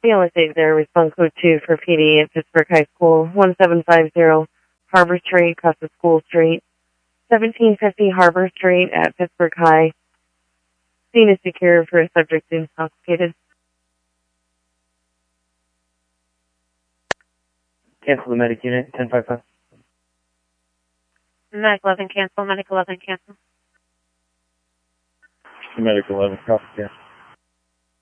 BLS there, respond code 2 for PD at Pittsburgh High School, 1750 Harbor Street, Costa School Street, 1750 Harbor Street at Pittsburgh High. Scene is secure for a subject intoxicated. Cancel the medic unit, 1055. Medic 11 cancel, Medic 11 cancel. Medic 11, copy, yeah.